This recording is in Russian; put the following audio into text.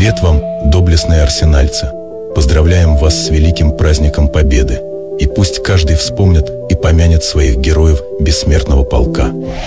Привет вам, доблестные арсенальцы! Поздравляем вас с великим праздником Победы! И пусть каждый вспомнит и помянет своих героев бессмертного полка.